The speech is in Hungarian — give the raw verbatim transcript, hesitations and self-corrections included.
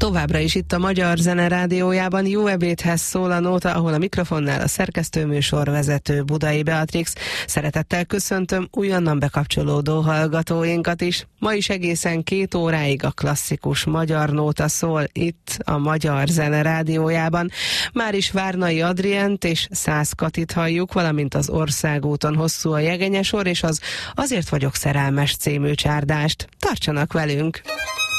Továbbra is itt a Magyar Zene Rádiójában Jó ebédhez szól a nóta, ahol a mikrofonnál a szerkesztőműsorvezető Budai Beatrix. Szeretettel köszöntöm újonnan bekapcsolódó hallgatóinkat is. Ma is egészen két óráig a klasszikus magyar nóta szól itt a Magyar Zene Rádiójában. Már is Várnai Adrient és Szász Katit halljuk, valamint az Országúton hosszú a jegényesor és az Azért vagyok szerelmes című csárdást. Tartsanak velünk!